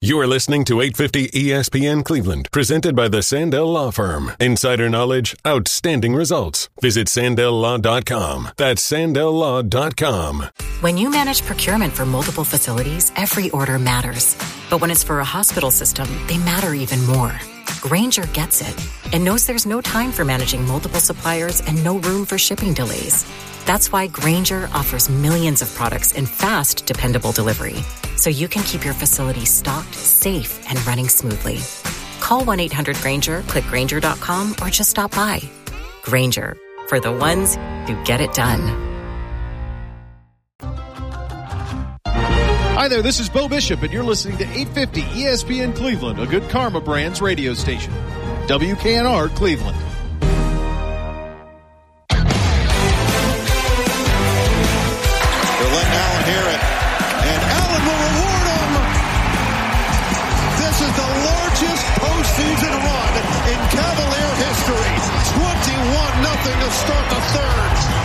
You are listening to 850 ESPN Cleveland, presented by the Sandell Law Firm. Insider knowledge, outstanding results. Visit SandellLaw.com. That's SandellLaw.com. When you manage procurement for multiple facilities, every order matters. But when it's for a hospital system, they matter even more. Grainger gets it and knows there's no time for managing multiple suppliers and no room for shipping delays. That's why Grainger offers millions of products in fast, dependable delivery, so you can keep your facility stocked, safe, and running smoothly. Call 1-800-GRAINGER, click Grainger.com, or just stop by. Grainger, for the ones who get it done. Hi there, this is Bo Bishop, and you're listening to 850 ESPN Cleveland, a Good Karma Brands radio station. WKNR Cleveland. They're letting Allen hear it, and Allen will reward him. This is the largest postseason run in Cavalier history. 21-0 to start the third.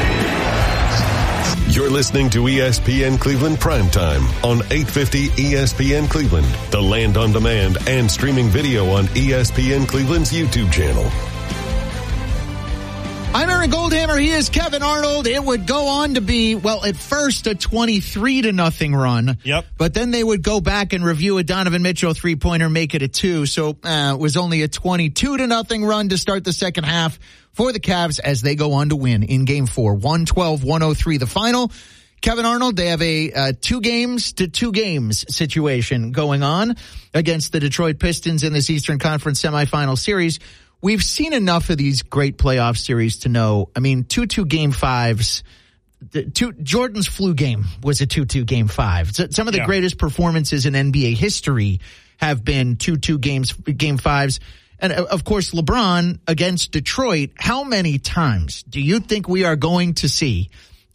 You're listening to ESPN Cleveland Primetime on 850 ESPN Cleveland, the Land on Demand and streaming video on ESPN Cleveland's YouTube channel. I'm Aaron Goldhammer. He is Kevin Arnold. It would go on to be, well, at first a 23-0 run. Yep. But then they would go back and review a Donovan Mitchell three-pointer, make it a 2. So it was only a 22-0 run to start the second half for the Cavs as they go on to win in Game 4. 112-103 the final. Kevin Arnold, they have a 2 games to 2 games situation going on against the Detroit Pistons in this Eastern Conference semifinal series. We've seen enough of these great playoff series to know, I mean, 2-2 Game 5s. Jordan's flu game was a 2-2 Game 5. Some of the greatest performances in NBA history have been 2-2 Game 5s. And, of course, LeBron against Detroit, how many times do you think we are going to see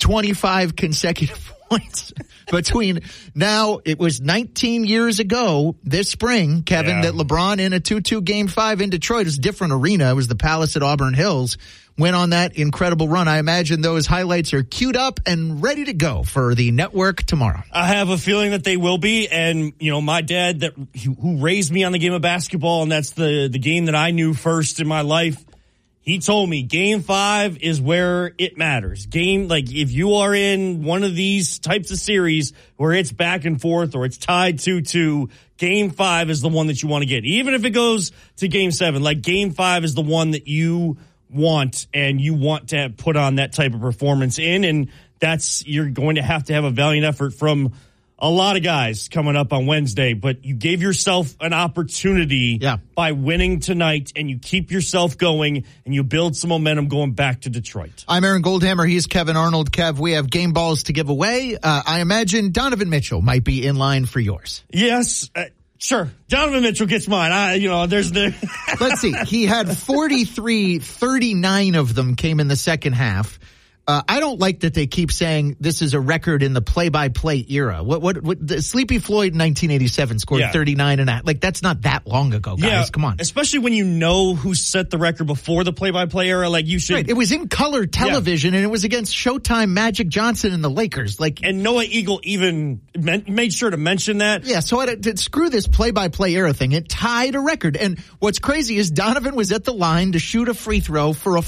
25 consecutive points between now? It was 19 years ago this spring, Kevin, that LeBron in a 2-2 Game 5 in Detroit. It was a different arena. It was the Palace at Auburn Hills. Went on that incredible run. I imagine those highlights are queued up and ready to go for the network tomorrow. I have a feeling that they will be. And, you know, my dad who raised me on the game of basketball, and that's the game that I knew first in my life, he told me Game 5 is where it matters. If you are in one of these types of series where it's back and forth or it's tied 2-2, Game 5 is the one that you want to get. Even if it goes to Game 7, like Game 5 is the one that you want, and you want to put on that type of performance in, and you're going to have a valiant effort from a lot of guys coming up on Wednesday, but you gave yourself an opportunity by winning tonight, and you keep yourself going, and you build some momentum going back to Detroit. I'm Aaron Goldhammer. He's Kevin Arnold. Kev, we have game balls to give away. I imagine Donovan Mitchell might be in line for yours. Yes, sure. Donovan Mitchell gets mine. There's the... Let's see. He had 43, 39 of them came in the second half. I don't like that they keep saying this is a record in the play-by-play era. What Sleepy Floyd in 1987 scored 39 and a half. Like, that's not that long ago, guys. Yeah, come on. Especially when you know who set the record before the play-by-play era. Like, you should. Right. It was in color television, and it was against Showtime, Magic Johnson, and the Lakers. And Noah Eagle even made sure to mention that. Yeah. So screw this play-by-play era thing. It tied a record. And what's crazy is Donovan was at the line to shoot a free throw for a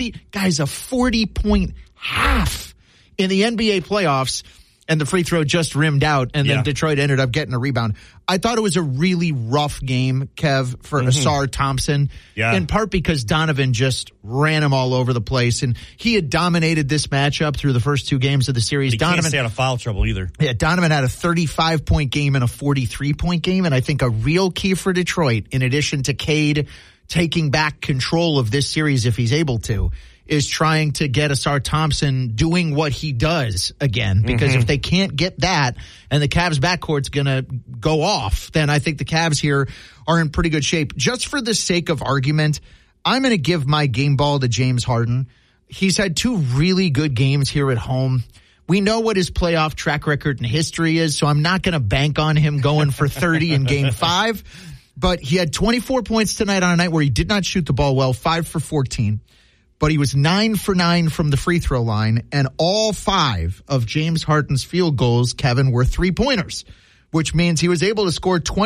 40-point half in the NBA playoffs, and the free throw just rimmed out, and then Detroit ended up getting a rebound. I thought it was a really rough game, Kev, for Asar Thompson, in part because Donovan just ran him all over the place, and he had dominated this matchup through the first 2 games of the series. Donovan can't stay out of foul trouble either. Yeah, Donovan had a 35-point game and a 43-point game, and I think a real key for Detroit, in addition to Cade taking back control of this series if he's able to, is trying to get Asar Thompson doing what he does again. Because if they can't get that and the Cavs backcourt's going to go off, then I think the Cavs here are in pretty good shape. Just for the sake of argument, I'm going to give my game ball to James Harden. He's had 2 really good games here at home. We know what his playoff track record and history is, so I'm not going to bank on him going for 30 in Game 5. But he had 24 points tonight on a night where he did not shoot the ball well, 5 for 14. But he was 9 for 9 from the free throw line, and all 5 of James Harden's field goals, Kevin, were 3-pointers, which means he was able to score 20